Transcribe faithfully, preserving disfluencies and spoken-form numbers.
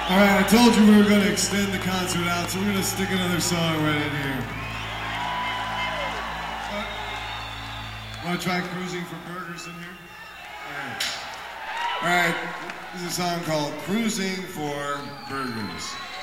All right, I told you we were going to extend the concert out, so we're going to stick another song right in here. Want to try Cruising for Burgers in here? All right. All right, this is a song called Cruising for Burgers.